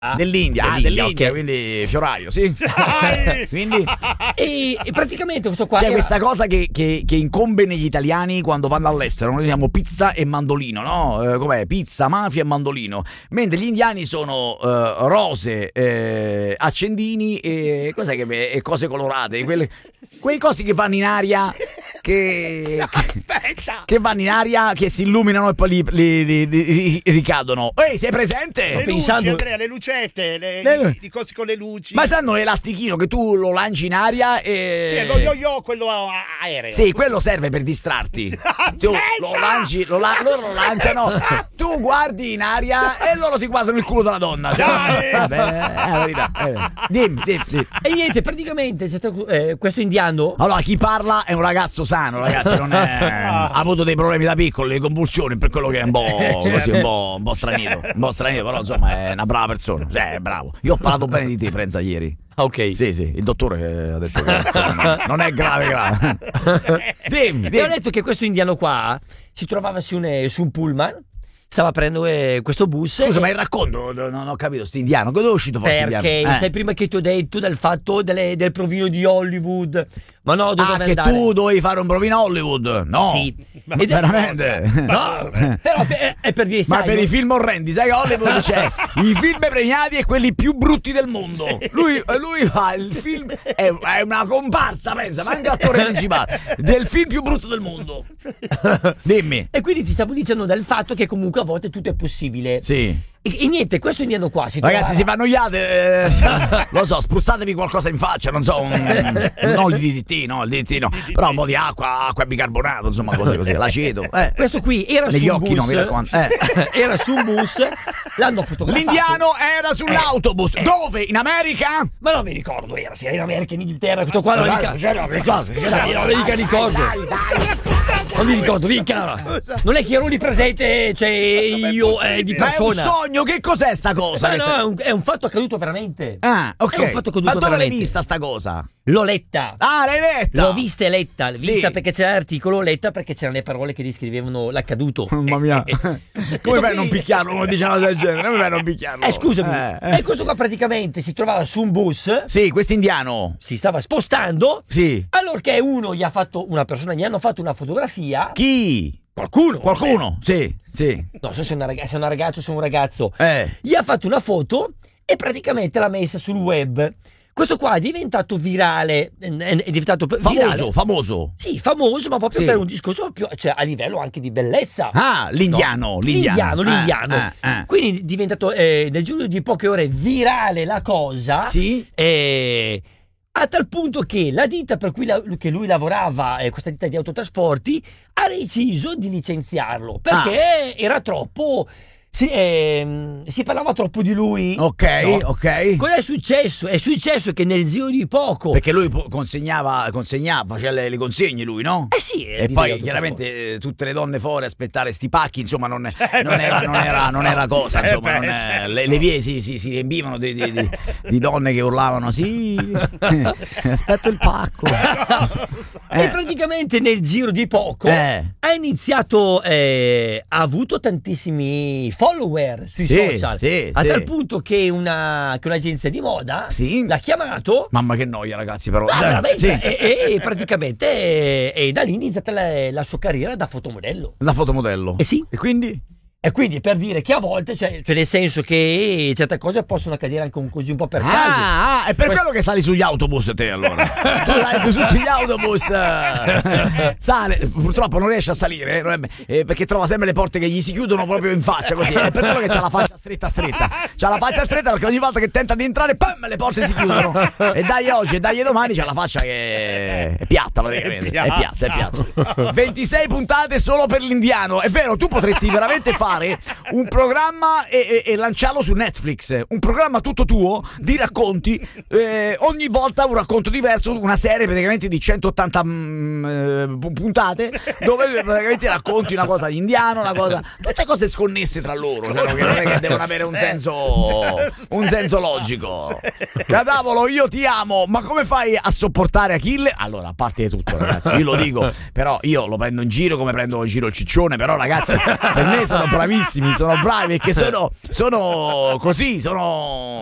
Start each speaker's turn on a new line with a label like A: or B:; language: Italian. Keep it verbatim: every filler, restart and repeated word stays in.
A: Dell'India, ah,
B: dell'India,
A: dell'India,
B: okay.
A: Quindi fioraio, sì. Quindi
B: e, e praticamente questo qua
A: c'è
B: era...
A: questa cosa che, che, che incombe negli italiani quando vanno all'estero. Noi diciamo pizza e mandolino, no? Eh, com'è? Pizza, mafia e mandolino. Mentre gli indiani sono uh, rose, eh, accendini e cos'è che e cose colorate, quelle, quei cosi che vanno in aria. Che,
C: Aspetta,
A: che vanno in aria, che si illuminano e poi li, li, li, li ricadono. Ehi, sei presente?
C: le luci,
B: pensando-
C: Andrea, le lucette, le,
A: Le-
C: i, i cosi con le luci.
A: Ma sanno l'elastichino che tu lo lanci in aria e...
C: Sì, lo yo-yo, quello a- aereo.
A: Sì, quello serve per distrarti. Tu lo lanci, lo la- loro lo lanciano, tu guardi in aria e loro ti guardano il culo della donna. Cioè,
C: Dai!
A: beh, è la verità. Eh, dimmi, dimmi, dimmi.
B: E niente, praticamente c'è stato, eh, questo indiano
A: Allora, chi parla è un ragazzo sano, ragazzi, non è... ha avuto dei problemi da piccolo, le convulsioni, per quello che è un po' così, un po', un po' stranito, un po' stranito, però insomma è una brava persona, cioè è bravo. Io ho parlato bene di te, Frenza, ieri.
B: ok.
A: Sì, sì, il dottore ha detto che non è grave, grave. Dimmi,
B: E ho
A: dimmi.
B: detto che questo indiano qua si trovava su un, su un pullman, stava prendendo eh, questo bus.
A: Scusa,
B: e-
A: ma il racconto non ho capito, sto indiano, dove è uscito fuori sto
B: perché
A: indiano? Eh.
B: sai prima che ti ho detto del fatto delle- del provino di Hollywood, ma no, dove
A: Ah, che
B: andare?
A: tu dovevi fare un provino a Hollywood? No.
B: Sì.
A: Ma
B: Ed è-
A: veramente?
B: No, però per- è per dire,
A: Ma
B: sai,
A: per
B: no?
A: i film orrendi, sai che a Hollywood c'è i film premiati e quelli più brutti del mondo. Lui, lui fa il film, è, è una comparsa, pensa, ma anche attore principale, del film più brutto del mondo. Dimmi.
B: E quindi ti stavo dicendo del fatto che comunque a volte tutto è possibile.
A: Sì.
B: E, e niente, questo indiano qua si
A: Ragazzi, si
B: trovava-
A: fanno annoiate, eh, lo so, spruzzatevi qualcosa in faccia, non so, un, non il D D T, no, il D D T no, però un po' di acqua, acqua bicarbonato, insomma, cose così, l'aceto. Eh.
B: Questo qui era
A: Negli
B: su un
A: occhi,
B: bus,
A: no, mi raccomando. Eh.
B: era su un bus, l'hanno fotografato.
A: L'indiano era sull'autobus, dove? In America?
B: Ma non mi ricordo, era se era in America, in Inghilterra, questo qua non mi ricordo.
A: C'era le cose,
B: Dai, non mi mica ricordo. Non mi ricordo, mica. Non è che ero lì presente, cioè io eh, di
A: Ma è un
B: persona.
A: sogno, che cos'è sta cosa?
B: Ma no, è un, è un fatto accaduto veramente.
A: Ah, ok.
B: È un fatto accaduto
A: Ma dove l'hai
B: veramente.
A: vista sta cosa?
B: L'ho letta.
A: Ah, l'hai letta?
B: L'ho vista e letta, vista
A: Sì.
B: perché c'era l'articolo, letta perché c'erano le parole che descrivevano l'accaduto.
A: Mamma mia. Come fai a non picchiarlo? Come dice una cosa del genere? Come fai a non picchiarlo?
B: Eh scusami,
A: Eh, eh.
B: e questo qua praticamente si trovava su un bus,
A: Sì, questo indiano.
B: si stava spostando,
A: Sì.
B: allorché uno gli ha fatto, una persona gli hanno fatto una fotografia.
A: Chi?
B: Qualcuno.
A: Qualcuno? Sì, sì.
B: Non so se è una ragazza, se è una ragazza o se è un ragazzo.
A: Eh.
B: Gli ha fatto una foto e praticamente l'ha messa sul web. Questo qua è diventato virale, è è diventato
A: Famoso,
B: virale.
A: famoso.
B: Sì, famoso, ma proprio
A: Sì.
B: per un discorso proprio, cioè, a livello anche di bellezza.
A: Ah, l'indiano,
B: No.
A: l'indiano.
B: L'indiano, l'indiano.
A: Ah, ah, ah.
B: Quindi è diventato eh, nel giro di poche ore virale la cosa.
A: Sì.
B: eh, a tal punto che la ditta per cui la- che lui lavorava, eh, questa ditta di autotrasporti, ha deciso di licenziarlo perché
A: Ah.
B: era troppo. Si, ehm, si parlava troppo di lui.
A: Ok,
B: No.
A: ok.
B: Cosa è successo? È successo che nel giro di poco.
A: Perché lui po- consegnava, consegnava, faceva le, le consegne lui, no?
B: Eh sì,
A: E
B: di
A: poi
B: autotrasporti.
A: chiaramente eh, tutte le donne fuori a aspettare sti pacchi, insomma, non, non era, non, era, non era cosa, insomma, non è- le, le vie si, si, si riempivano di, di- di- di donne che urlavano, sì, eh, aspetto il pacco.
B: E
A: Eh.
B: praticamente nel giro di poco
A: Eh.
B: ha iniziato, eh, ha avuto tantissimi follower sui
A: Sì,
B: social,
A: sì,
B: a
A: sì.
B: tal punto che, una, che un'agenzia di moda
A: Sì.
B: l'ha chiamato.
A: Mamma che noia, ragazzi, però.
B: Ah,
A: Eh,
B: veramente,
A: sì.
B: e, e- e praticamente e, e da lì è iniziata la, la sua carriera da fotomodello.
A: Da fotomodello.
B: Eh sì.
A: E quindi?
B: E quindi per dire che a volte, cioè, cioè nel senso che certe cose possono accadere anche un, così un po' per caso.
A: Ah, ah, è per
B: Questo-
A: quello che sali sugli autobus te allora. Tu sali su tutti gli autobus. eh, Sale, purtroppo non riesce a salire, non è- eh, perché trova sempre le porte che gli si chiudono proprio in faccia così. È per quello che c'ha la faccia stretta stretta. C'ha la faccia stretta perché ogni volta che tenta di entrare, pam, le porte si chiudono. E dai oggi e dai domani c'ha la faccia che è piatta praticamente. È piatta, è piatta. ventisei puntate solo per l'indiano. È vero, tu potresti veramente fare un programma e, e- e lanciarlo su Netflix, un programma tutto tuo di racconti, eh, ogni volta un racconto diverso, una serie praticamente di centottanta mm, eh, pu- puntate dove praticamente racconti una cosa di indiano, una cosa, tutte cose sconnesse tra loro, cioè, che non è che devono avere un senso un senso logico. Cadavolo, io ti amo, ma come fai a sopportare Achille? Allora, a parte tutto, ragazzi, io lo dico, però io lo prendo in giro come prendo in giro il ciccione, però ragazzi, per me sono bravissimi, sono bravi perché sono, sono così, sono